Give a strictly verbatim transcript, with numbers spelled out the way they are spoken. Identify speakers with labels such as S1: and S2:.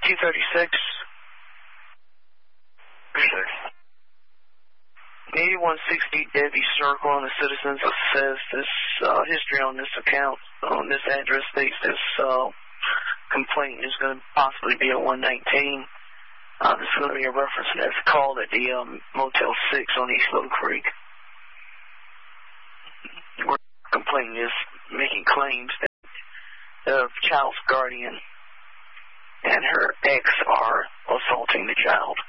S1: two thirty-six.
S2: thirty-six.
S1: eighty-one sixty Debbie Circle on the Citizens says this uh, history on this account, on this address states this uh, complaint is going to possibly be a one nineteen. Uh, this is going to be a reference that's called at the um, Motel six on East Little Creek. Where the complaint is making claims that the child's guardian and her ex are assaulting the child.